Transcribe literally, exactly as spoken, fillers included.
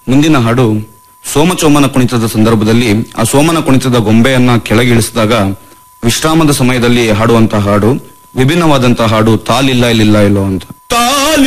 ಮುಂದಿನ ಹಾಡು ಸೋಮಚೋಮನ ಕುಣಿತದ ಸಂದರ್ಭದಲ್ಲಿ ಆ ಸೋಮನ ಕುಣಿತದ ಗೊಂಬೆಯನ್ನ ಕೆಳಗಿಳಿಸಿದಾಗ ವಿಶ್ರಾಮದ ಸಮಯದಲ್ಲಿ ಹಾಡುವಂತಹ ಹಾಡು, ವಿಭಿನ್ನವಾದಂತಹ ಹಾಡು ತಾಲಿಲ್ಲ ಇಲ್ಲಿಲ್ಲ ಇಲ್ಲೋ ಅಂತ.